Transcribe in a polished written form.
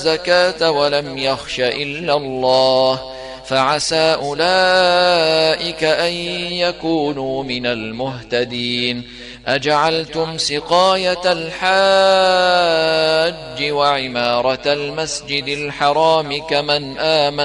الزكاة ولم يخش إلا الله فعسى أولئك أن يكونوا من المهتدين. أجعلتم سقاية الحاج وعمارة المسجد الحرام كمن آمن